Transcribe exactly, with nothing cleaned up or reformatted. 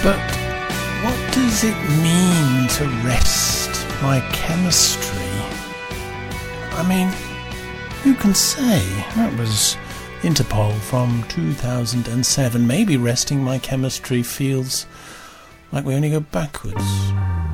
But what does it mean to rest my chemistry? I mean, who can say? That was Interpol from two thousand seven. Maybe resting my chemistry feels like we only go backwards.